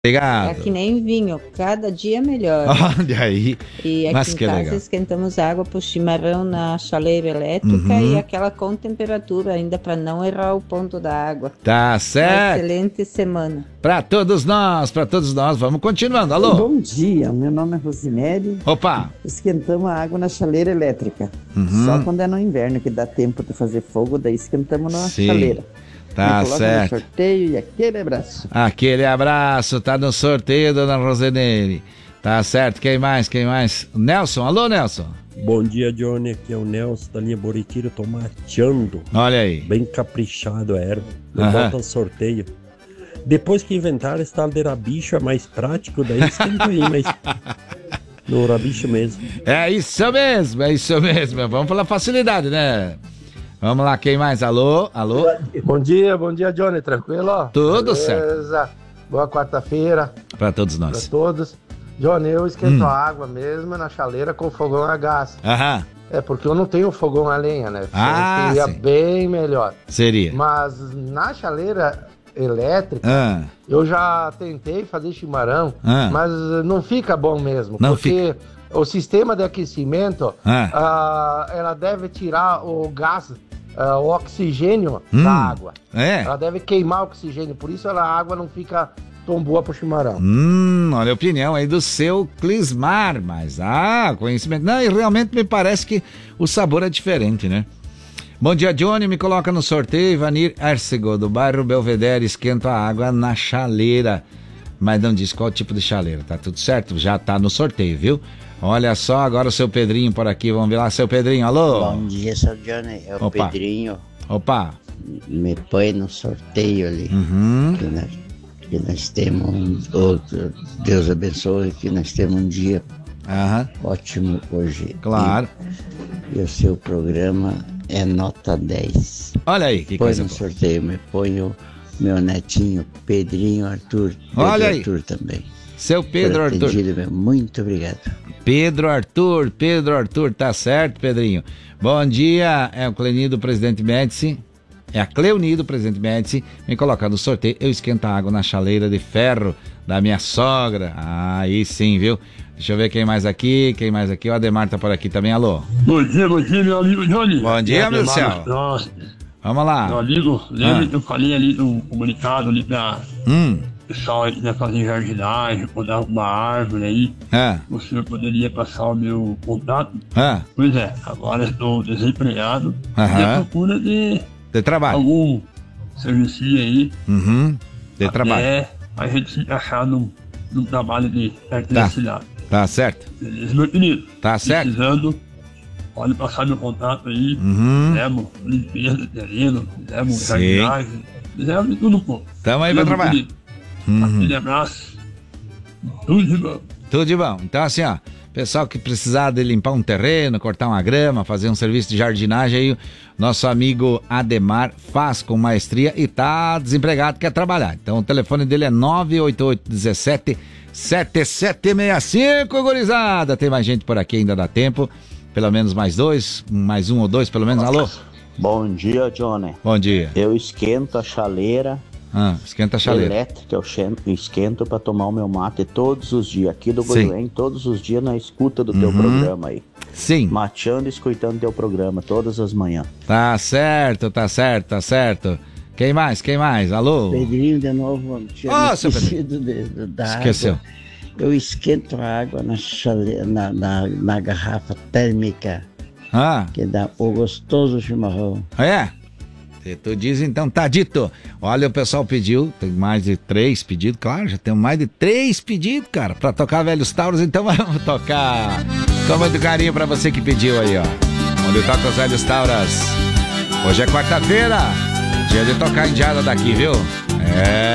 Obrigado. É que nem vinho, cada dia melhor. Olha aí. E aqui Mas em que casa legal. esquentamos água pro chimarrão na chaleira elétrica e aquela com temperatura ainda para não errar o ponto da água. Tá Uma certo. excelente semana. Pra todos nós, vamos continuando. Alô? Bom dia, meu nome é Rosinelli. Opa. Esquentamos a água na chaleira elétrica. Só quando é no inverno que dá tempo de fazer fogo, daí esquentamos na Sim. chaleira. Tá Me coloca certo. no sorteio e aquele abraço. Aquele abraço, tá no sorteio, dona Rosenelli. Tá certo, quem mais? Nelson, alô, Nelson. Bom dia, Johnny. Aqui é o Nelson da linha Boritira. Tô mateando. Olha aí. Bem caprichado a erva. Não Aham. bota no sorteio. Depois que inventaram esse tal de rabicho, é mais prático, daí esquenta aí, mas no rabicho mesmo. É isso mesmo. Vamos pela facilidade, né? Vamos lá, quem mais? Alô? Bom dia, Johnny, tranquilo? Tudo Beleza. Boa quarta-feira Pra todos para nós. todos. Johnny, eu esquento a água mesmo na chaleira com fogão a gás. Aham, É porque eu não tenho fogão a lenha, né? Ah, Seria sim. bem melhor. seria. Mas na chaleira elétrica, Ah, eu já tentei fazer chimarrão, mas não fica bom mesmo. Não porque o sistema de aquecimento, Ah. ela deve tirar o gás, o oxigênio da água. é? Ela deve queimar o oxigênio, por isso a água não fica tão boa pro chimarrão. Olha a opinião aí do seu Clismar, mas conhecimento. Não, e realmente me parece que o sabor é diferente, né? Bom dia, Johnny, me coloca no sorteio. Ivanir Ercego, do bairro Belvedere, esquenta a água na chaleira. Mas não diz qual tipo de chaleira, tá tudo certo? Já tá no sorteio, viu? Olha só, agora o seu Pedrinho por aqui, vamos ver lá, seu Pedrinho, alô? Bom dia, seu Johnny, é o Opa. Pedrinho, Opa. me põe no sorteio ali, que nós temos, Deus abençoe, que nós temos um dia ótimo hoje. Claro. E o seu programa é nota 10. Olha aí, que põe coisa no boa. sorteio, me põe o meu netinho, Pedrinho Arthur. Olha aí. Arthur também. Seu Pedro Por Arthur. atendido, meu. Muito obrigado. Pedro Arthur, tá certo, Pedrinho. Bom dia, é o Cleunido, presidente Médici. É a Cleunido, presidente Médici. Me colocar no sorteio, eu esquento a água na chaleira de ferro da minha sogra. Aí sim, viu? Deixa eu ver quem mais aqui. O Ademar tá por aqui também, alô? Bom dia, meu amigo Johnny. Bom dia, meu céu. Vamos lá. Meu amigo, lembra que eu falei ali do comunicado ali pra pessoal aí que vai fazer jardinagem, podar uma árvore aí. O senhor poderia passar o meu contato? Pois é, agora estou desempregado e à procura de trabalho. Algum servicinho aí. De trabalho. Até a gente se achar num trabalho de eletricidade. Tá certo. Beleza, meu querido? Tá certo. Precisando, pode passar meu contato aí. Fizemos limpeza de terreno, fizemos jardinagem, fizemos de tudo um pouco. Tamo aí pra trabalhar. Aquele abraço. Tudo de bom. Tudo de bom. Então assim, ó, pessoal que precisar de limpar um terreno, cortar uma grama, fazer um serviço de jardinagem aí, nosso amigo Ademar faz com maestria e tá desempregado, quer trabalhar. Então o telefone dele é 98817-7765, gurizada. Tem mais gente por aqui, ainda dá tempo. Pelo menos mais um ou dois, pelo menos. Alô? Bom dia, Johnny. Bom dia. Eu esquento a chaleira. Esquenta a chaleira. Elétrica, eu esquento pra tomar o meu mate todos os dias. Aqui do Goiânia, todos os dias na escuta do teu programa aí. Sim. Mateando e escutando teu programa todas as manhãs. Tá certo. Quem mais? Alô? Pedrinho de novo, tinha esquecido da Esqueceu. água. Eu esquento a água na chaleira, na garrafa térmica, que dá o gostoso chimarrão. É? Tu diz, então tá dito. Olha, o pessoal pediu, tem mais de 3 pedidos, claro, já tem mais de 3 pedidos, cara, pra tocar Velhos Tauros, então vamos tocar com muito carinho pra você que pediu aí, ó. Onde toca os Velhos Tauras. Hoje é quarta-feira, dia de tocar indiada daqui, viu?